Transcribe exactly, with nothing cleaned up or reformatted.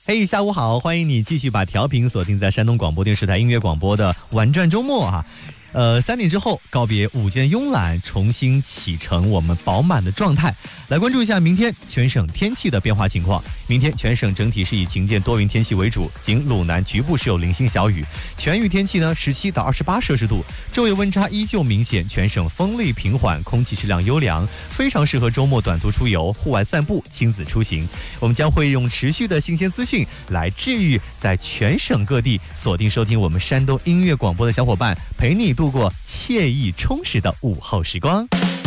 嘿，下午好，欢迎你继续把调频锁定在山东广播电视台音乐广播的玩转周末啊。呃，三点之后告别午间慵懒，重新启程我们饱满的状态。来关注一下明天全省天气的变化情况。明天全省整体是以晴间多云天气为主，仅鲁南局部是有零星小雨。全域天气呢，十七到二十八摄氏度，昼夜温差依旧明显，全省风力平缓，空气质量优良，非常适合周末短途出游、户外散步、亲子出行。我们将会用持续的新鲜资讯来治愈在全省各地锁定收听我们山东音乐广播的小伙伴，陪你度过惬意充实的午后时光。